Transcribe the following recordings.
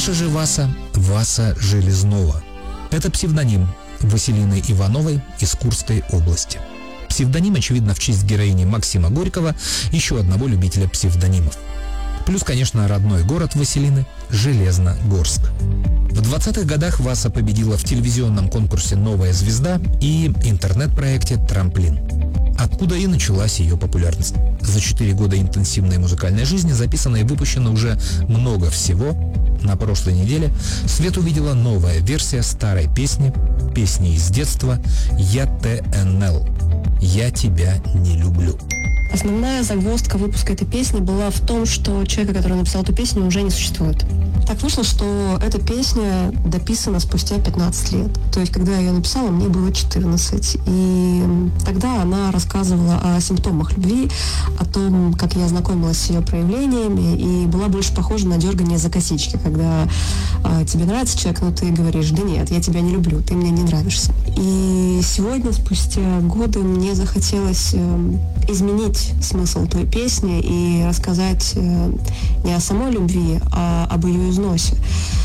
Наша же Васа – Васа Железнова. Это псевдоним Василины Ивановой из Курской области. Псевдоним, очевидно, в честь героини Максима Горького, еще одного любителя псевдонимов. Плюс, конечно, родной город Василины – Железногорск. В 20-х годах Васа победила в телевизионном конкурсе «Новая звезда» и интернет-проекте «Трамплин», откуда и началась ее популярность. За 4 года интенсивной музыкальной жизни записано и выпущено уже много всего. На прошлой неделе свет увидела новая версия старой песни из детства «Я ТНЛ. Я тебя не люблю». Основная загвоздка выпуска этой песни была в том, что человека, который написал эту песню, уже не существует. Так вышло, что эта песня дописана спустя 15 лет. То есть, когда я ее написала, мне было 14. И тогда она рассказывала о симптомах любви, о том, как я знакомилась с ее проявлениями, и была больше похожа на дергание за косички, когда тебе нравится человек, но ты говоришь: да нет, я тебя не люблю, ты мне не нравишься. И сегодня, спустя годы, мне захотелось изменить смысл той песни и рассказать не о самой любви, а об ее износе.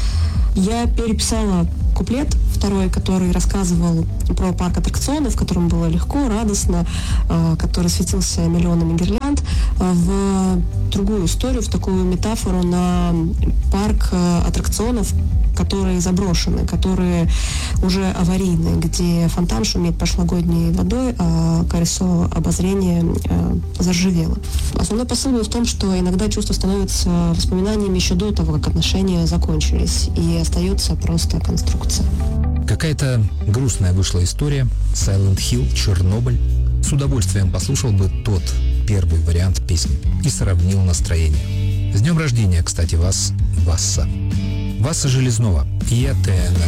Я переписала куплет второй, который рассказывал про парк аттракционов, в котором было легко, радостно, который светился миллионами гирлянд, в другую историю, в такую метафору на парк аттракционов, которые заброшены, которые уже аварийны, где фонтан шумит прошлогодней водой, а колесо обозрения заржавело. Основной посыл был в том, что иногда чувства становятся воспоминаниями еще до того, как отношения закончились, и остается просто конструкция. Какая-то грустная вышла история. Silent Hill, Чернобыль. С удовольствием послушал бы тот первый вариант песни и сравнил настроение. С днем рождения, кстати, вас, Васа. Васа Железнова. Я ТНЛ.